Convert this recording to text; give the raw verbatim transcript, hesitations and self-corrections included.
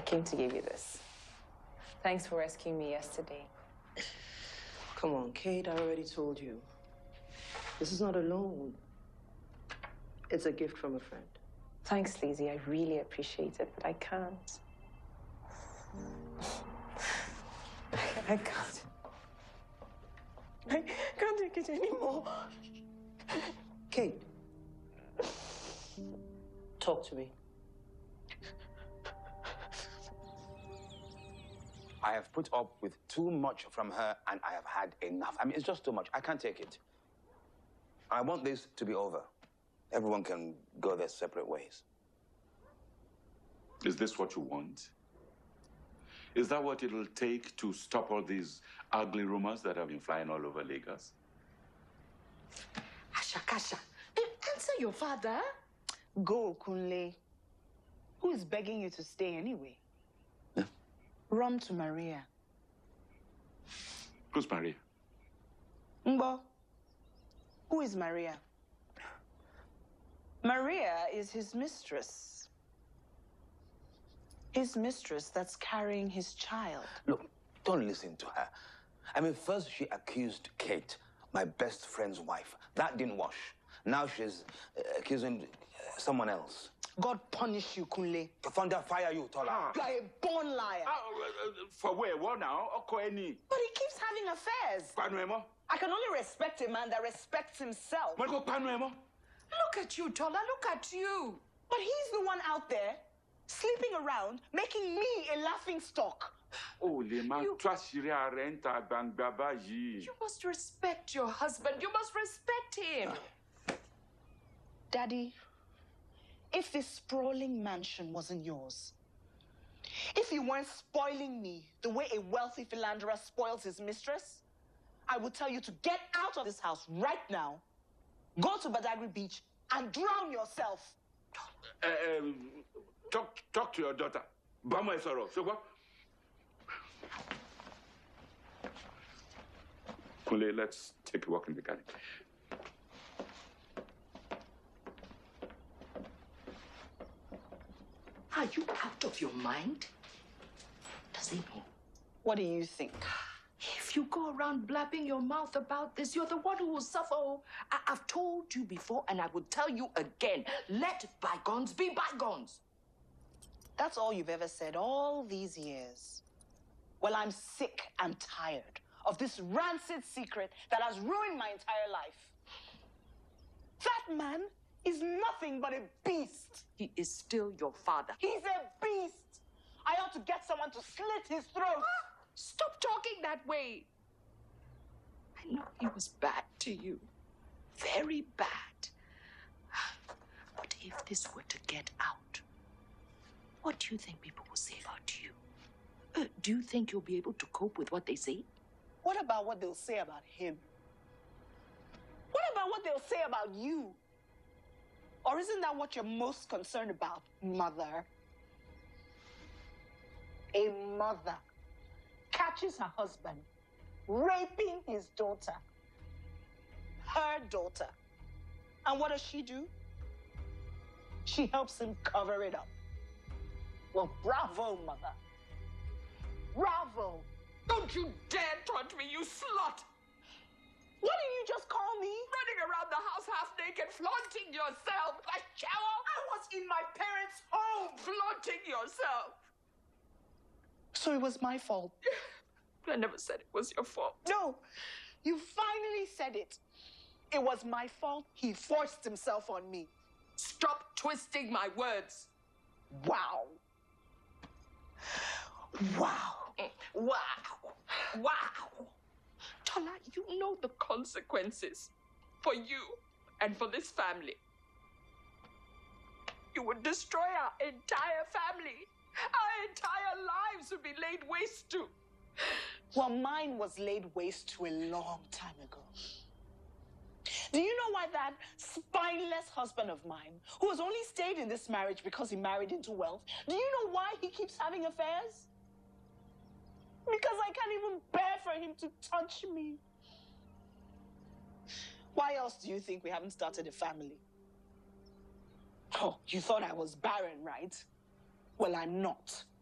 came to give you this. Thanks for rescuing me yesterday. Come on, Kate, I already told you. This is not a loan. It's a gift from a friend. Thanks, Lizzie. I really appreciate it, but I can't. I can't. I can't take it anymore. Kate, talk to me. I have put up with too much from her, and I have had enough. I mean, it's just too much. I can't take it. I want this to be over. Everyone can go their separate ways. Is this what you want? Is that what it'll take to stop all these ugly rumors that have been flying all over Lagos? Asha, Kasha, answer your father. Go, Kunle. Who is begging you to stay anyway? Yeah. Run to Maria. Who's Maria? Mbo. Who is Maria? Maria is his mistress. His mistress that's carrying his child. Look, don't listen to her. I mean, first she accused Kate, my best friend's wife. That didn't wash. Now she's uh, accusing uh, someone else. God punish you, Kunle. Thunder fire you, Tola. You are a born liar. Uh, uh, for where? What now? But he keeps having affairs. Panuemo? I can only respect a man that respects himself. Marco Panuemo? Look at you, Tola. Look at you. But he's the one out there, sleeping around, making me a laughing stock. Oh, Lema, You- toi shiria renta bangaba yi. You must respect your husband. You must respect him. Daddy, if this sprawling mansion wasn't yours, if you weren't spoiling me the way a wealthy philanderer spoils his mistress, I would tell you to get out of this house right now, go to Badagry Beach, and drown yourself. Uh, um, talk, talk to your daughter. Bama Esoro. So what? Kule, let's take a walk in the garden. Are you out of your mind? Does he know? What do you think? If you go around blabbing your mouth about this, you're the one who will suffer. I- I've told you before, and I will tell you again. Let bygones be bygones. That's all you've ever said all these years. Well, I'm sick and tired of this rancid secret that has ruined my entire life. That man is nothing but a beast. He is still your father. He's a beast. I ought to get someone to slit his throat. Stop talking that way. I know he was bad to you. Very bad. But if this were to get out, what do you think people will say about you? Uh, do you think you'll be able to cope with what they say? What about what they'll say about him? What about what they'll say about you? Or isn't that what you're most concerned about, mother? A mother catches her husband raping his daughter, her daughter. And what does she do? She helps him cover it up. Well, bravo, mother. Bravo. Don't you dare taunt me, you slut! What did you just call me? Running around the house half naked, flaunting yourself. A shower? I was in my parents' home. Flaunting yourself. So it was my fault. I never said it was your fault. No, you finally said it. It was my fault. He forced himself on me. Stop twisting my words. Wow. Wow. Wow. Wow. Tola, you know the consequences for you and for this family. You would destroy our entire family. Our entire lives would be laid waste to. Well, mine was laid waste to a long time ago. Do you know why that spineless husband of mine, who has only stayed in this marriage because he married into wealth, do you know why he keeps having affairs? Because I can't even bear for him to touch me. Why else do you think we haven't started a family? Oh, you thought I was barren, right? Well, I'm not.